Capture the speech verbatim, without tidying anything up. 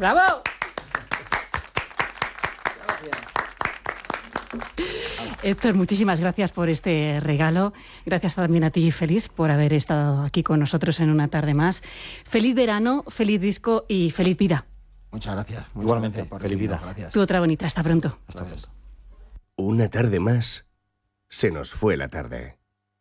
¡Bravo! Héctor, muchísimas gracias por este regalo. Gracias también a ti, Félix, por haber estado aquí con nosotros en una tarde más. Feliz verano, feliz disco y feliz vida. Muchas gracias. Muchas Igualmente, gracias por feliz vida. Gracias. Tu otra bonita. Hasta pronto. Hasta pronto. Una tarde más, se nos fue la tarde.